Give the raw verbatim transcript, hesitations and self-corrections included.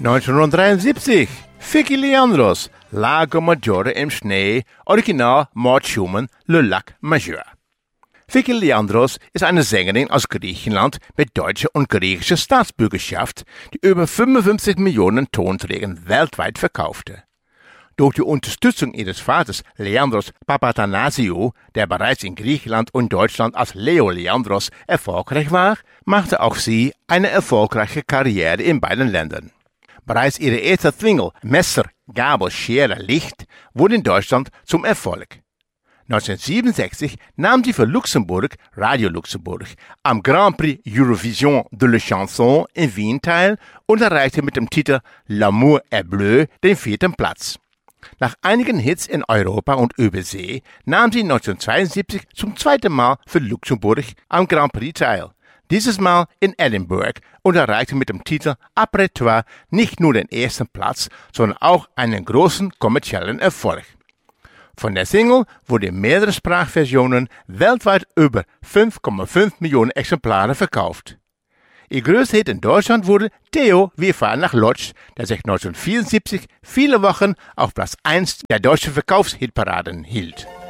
neunzehnhundertdreiundsiebzig. Vicky Leandros, Lago Maggiore im Schnee, Original Maud Schumann, Le Lac Majeur. Vicky Leandros ist eine Sängerin aus Griechenland mit deutscher und griechischer Staatsbürgerschaft, die über fünfundfünfzig Millionen Tonträger weltweit verkaufte. Durch die Unterstützung ihres Vaters Leandros Papathanassiou, der bereits in Griechenland und Deutschland als Leo Leandros erfolgreich war, machte auch sie eine erfolgreiche Karriere in beiden Ländern. Bereits ihre erste Single Messer, Gabel, Schere, Licht wurde in Deutschland zum Erfolg. neunzehnhundertsiebenundsechzig nahm sie für Luxemburg, Radio Luxemburg, am Grand Prix Eurovision de la Chanson in Wien teil und erreichte mit dem Titel L'amour est bleu den vierten Platz. Nach einigen Hits in Europa und Übersee nahm sie neunzehnhundertzweiundsiebzig zum zweiten Mal für Luxemburg am Grand Prix teil. Dieses Mal in Edinburgh und erreichte mit dem Titel Après toi nicht nur den ersten Platz, sondern auch einen großen kommerziellen Erfolg. Von der Single wurde in mehrere Sprachversionen weltweit über fünf Komma fünf Millionen Exemplare verkauft. Ihr größter Hit in Deutschland wurde Theo, wir fahren nach Lodz, der sich neunzehnhundertvierundsiebzig viele Wochen auf Platz eins der deutschen Verkaufshitparaden hielt.